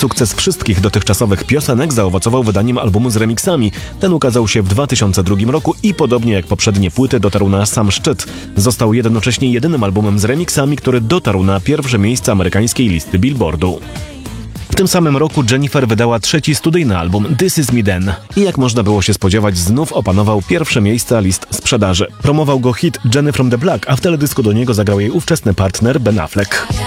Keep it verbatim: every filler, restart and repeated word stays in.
Sukces wszystkich dotychczasowych piosenek zaowocował wydaniem albumu z remixami. Ten ukazał się w dwa tysiące drugim roku i podobnie jak poprzednie płyty dotarł na sam szczyt. Został jednocześnie jedynym albumem z remixami, który dotarł na pierwsze miejsce amerykańskiej listy Billboardu. W tym samym roku Jennifer wydała trzeci studyjny album This Is Me Then i jak można było się spodziewać, znów opanował pierwsze miejsca list sprzedaży. Promował go hit Jenny from the Block, a w teledysku do niego zagrał jej ówczesny partner Ben Affleck.